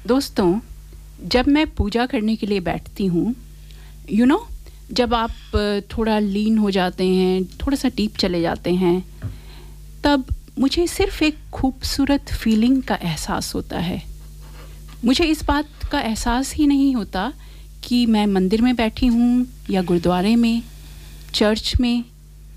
दोस्तों, जब मैं पूजा करने के लिए बैठती हूँ, यू नो जब आप थोड़ा लीन हो जाते हैं, थोड़ा-सा डीप चले जाते हैं, तब मुझे सिर्फ़ एक खूबसूरत फ़ीलिंग का एहसास होता है। मुझे इस बात का एहसास ही नहीं होता कि मैं मंदिर में बैठी हूँ या गुरुद्वारे में, चर्च में